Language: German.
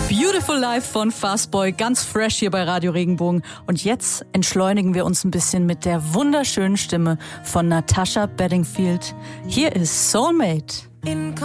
Beautiful Life von Fastboy, ganz fresh hier bei Radio Regenbogen. Und jetzt entschleunigen wir uns ein bisschen mit der wunderschönen Stimme von Natasha Bedingfield. Hier ist Soulmate.